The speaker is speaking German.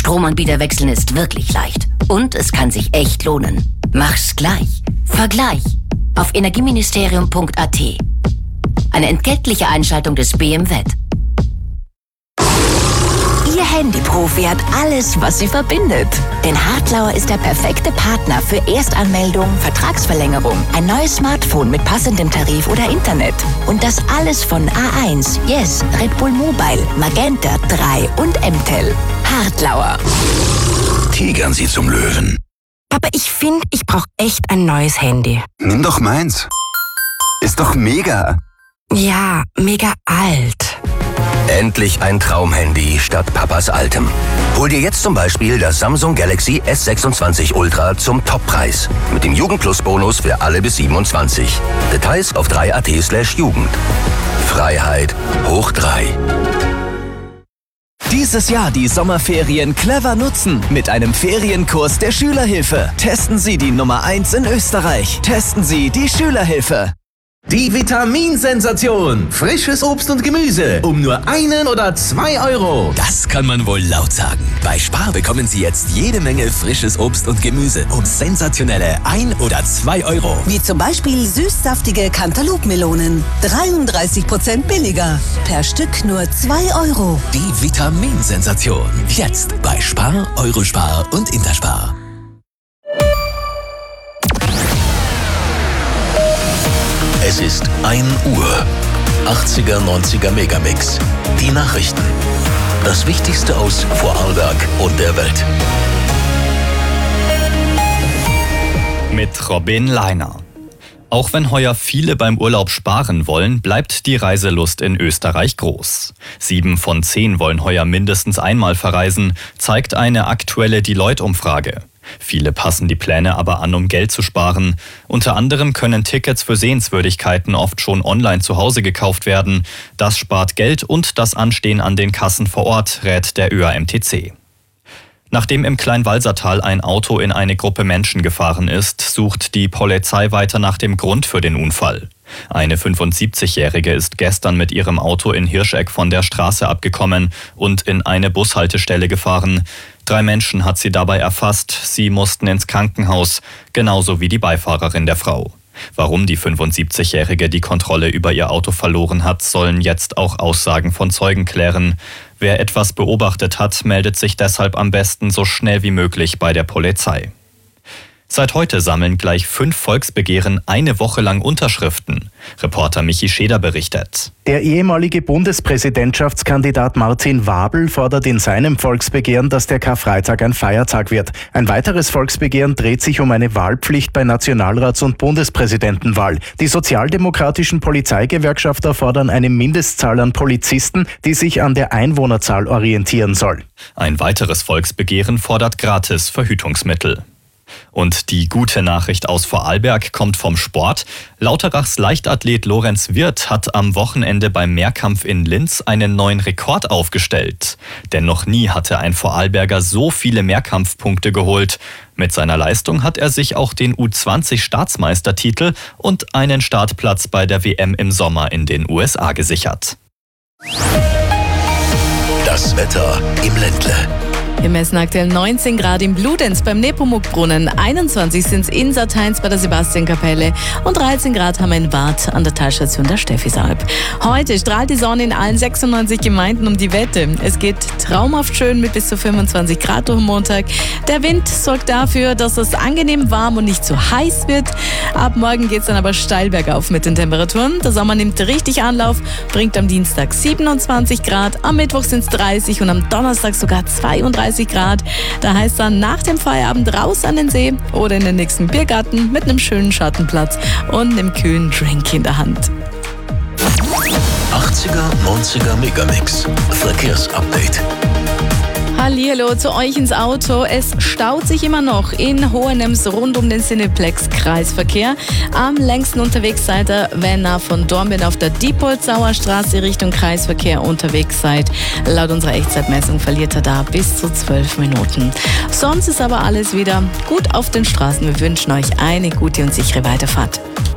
Stromanbieter wechseln ist wirklich leicht. Und es kann sich echt lohnen. Mach's gleich. Vergleich. Auf energieministerium.at. Eine entgeltliche Einschaltung des BMWet. Ihr Handyprofi hat alles, was sie verbindet. Denn Hartlauer ist der perfekte Partner für Erstanmeldung, Vertragsverlängerung, ein neues Smartphone mit passendem Tarif oder Internet. Und das alles von A1, Yes, Red Bull Mobile, Magenta 3 und M-Tel. Hartlauer. Tigern Sie zum Löwen. Papa, ich finde, ich brauche echt ein neues Handy. Nimm doch meins. Ist doch mega. Ja, mega alt. Endlich ein Traumhandy statt Papas altem. Hol dir jetzt zum Beispiel das Samsung Galaxy S26 Ultra zum Toppreis. Mit dem Jugendplus-Bonus für alle bis 27. Details auf 3.at/Jugend. Freiheit hoch 3. Dieses Jahr die Sommerferien clever nutzen mit einem Ferienkurs der Schülerhilfe. Testen Sie die Nummer 1 in Österreich. Testen Sie die Schülerhilfe. Die Vitaminsensation. Frisches Obst und Gemüse um nur 1 oder 2 Euro. Das kann man wohl laut sagen. Bei Spar bekommen Sie jetzt jede Menge frisches Obst und Gemüse um sensationelle 1 oder 2 Euro. Wie zum Beispiel süßsaftige Cantaloupe-Melonen. 33% billiger. Per Stück nur 2 Euro. Die Vitaminsensation. Jetzt bei Spar, Eurospar und Interspar. Es ist 1 Uhr. 80er, 90er Megamix. Die Nachrichten. Das Wichtigste aus Vorarlberg und der Welt. Mit Robin Leiner. Auch wenn heuer viele beim Urlaub sparen wollen, bleibt die Reiselust in Österreich groß. 7 von 10 wollen heuer mindestens einmal verreisen, zeigt eine aktuelle Deloitte-Umfrage. Viele passen die Pläne aber an, um Geld zu sparen. Unter anderem können Tickets für Sehenswürdigkeiten oft schon online zu Hause gekauft werden. Das spart Geld und das Anstehen an den Kassen vor Ort, rät der ÖAMTC. Nachdem im Kleinwalsertal ein Auto in eine Gruppe Menschen gefahren ist, sucht die Polizei weiter nach dem Grund für den Unfall. Eine 75-Jährige ist gestern mit ihrem Auto in Hirscheck von der Straße abgekommen und in eine Bushaltestelle gefahren. 3 Menschen hat sie dabei erfasst, sie mussten ins Krankenhaus, genauso wie die Beifahrerin der Frau. Warum die 75-Jährige die Kontrolle über ihr Auto verloren hat, sollen jetzt auch Aussagen von Zeugen klären. Wer etwas beobachtet hat, meldet sich deshalb am besten so schnell wie möglich bei der Polizei. Seit heute sammeln gleich 5 Volksbegehren eine Woche lang Unterschriften. Reporter Michi Scheder berichtet. Der ehemalige Bundespräsidentschaftskandidat Martin Wabel fordert in seinem Volksbegehren, dass der Karfreitag ein Feiertag wird. Ein weiteres Volksbegehren dreht sich um eine Wahlpflicht bei Nationalrats- und Bundespräsidentenwahl. Die sozialdemokratischen Polizeigewerkschafter fordern eine Mindestzahl an Polizisten, die sich an der Einwohnerzahl orientieren soll. Ein weiteres Volksbegehren fordert gratis Verhütungsmittel. Und die gute Nachricht aus Vorarlberg kommt vom Sport. Lauterachs Leichtathlet Lorenz Wirth hat am Wochenende beim Mehrkampf in Linz einen neuen Rekord aufgestellt. Denn noch nie hatte ein Vorarlberger so viele Mehrkampfpunkte geholt. Mit seiner Leistung hat er sich auch den U20-Staatsmeistertitel und einen Startplatz bei der WM im Sommer in den USA gesichert. Das Wetter im Ländle. Wir messen aktuell 19 Grad im Bludenz beim Nepomuk-Brunnen, 21 sind es in Sarteins bei der Sebastiankapelle und 13 Grad haben wir in Waadt an der Talstation der Stephisalp. Heute strahlt die Sonne in allen 96 Gemeinden um die Wette. Es geht traumhaft schön mit bis zu 25 Grad durch den Montag. Der Wind sorgt dafür, dass es angenehm warm und nicht zu heiß wird. Ab morgen geht es dann aber steil bergauf mit den Temperaturen. Der Sommer nimmt richtig Anlauf, bringt am Dienstag 27 Grad, am Mittwoch sind es 30 und am Donnerstag sogar 32 Grad. Da heißt dann nach dem Feierabend raus an den See oder in den nächsten Biergarten mit einem schönen Schattenplatz und einem kühlen Drink in der Hand. 80er, 90er Megamix. Verkehrsupdate. Hallihallo zu euch ins Auto. Es staut sich immer noch in Hohenems rund um den Cineplex-Kreisverkehr. Am längsten unterwegs seid ihr, wenn ihr von Dornbirn auf der Diepholzauer Straße Richtung Kreisverkehr unterwegs seid. Laut unserer Echtzeitmessung verliert ihr da bis zu 12 Minuten. Sonst ist aber alles wieder gut auf den Straßen. Wir wünschen euch eine gute und sichere Weiterfahrt.